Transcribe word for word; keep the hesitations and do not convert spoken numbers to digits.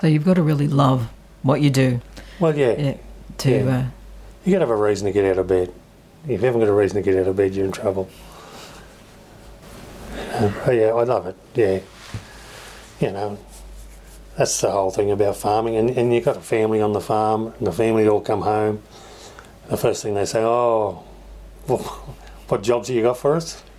So you've got to really love what you do. Well, yeah. Yeah, to yeah. Uh, you got to have a reason to get out of bed. If you haven't got a reason to get out of bed, you're in trouble. Uh, oh, yeah, I love it. Yeah. You know, that's the whole thing about farming. And, and you've got a family on the farm, and the family all come home. The first thing they say, oh, well, what jobs have you got for us?